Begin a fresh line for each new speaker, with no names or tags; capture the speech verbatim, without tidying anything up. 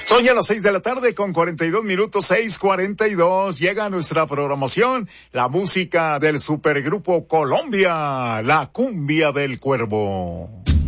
Son ya las seis de la tarde con cuarenta y dos minutos, seis cuarenta y dos. Llega a nuestra programación la música del supergrupo Colombia, la cumbia del cuervo.